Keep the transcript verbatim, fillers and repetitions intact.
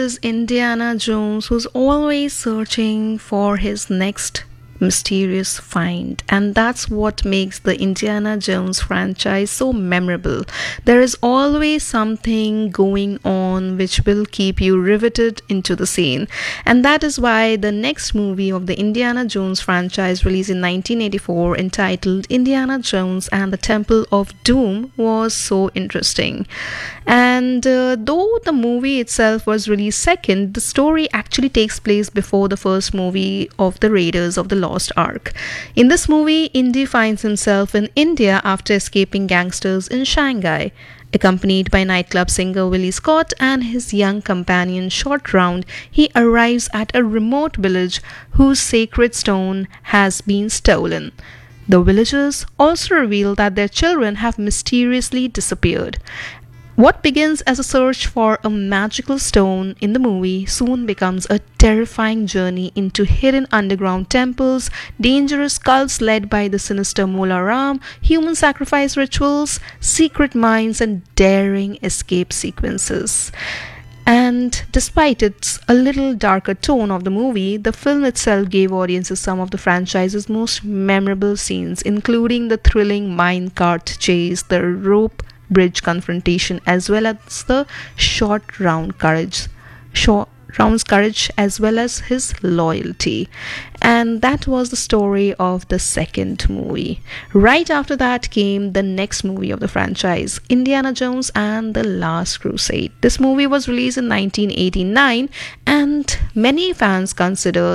is Indiana Jones, who's always searching for his next mysterious find, and that's what makes the Indiana Jones franchise so memorable. There is always something going on which will keep you riveted into the scene, and that is why the next movie of the Indiana Jones franchise, released in nineteen eighty-four, entitled Indiana Jones and the Temple of Doom, was so interesting. And uh, though the movie itself was released second, the story actually takes place before the first movie of the Raiders of the Lost Ark. In this movie, Indy finds himself in India after escaping gangsters in Shanghai. Accompanied by nightclub singer Willie Scott and his young companion Short Round, he arrives at a remote village whose sacred stone has been stolen. The villagers also reveal that their children have mysteriously disappeared. What begins as a search for a magical stone in the movie soon becomes a terrifying journey into hidden underground temples, dangerous cults led by the sinister Mola Ram, human sacrifice rituals, secret mines, and daring escape sequences. And despite its a little darker tone of the movie, the film itself gave audiences some of the franchise's most memorable scenes, including the thrilling minecart chase, the rope bridge confrontation, as well as the short round courage short round's courage, as well as his loyalty. And that was the story of the second movie. Right after that came the next movie of the franchise, Indiana Jones and the Last Crusade. This movie was released in nineteen eighty-nine, and many fans consider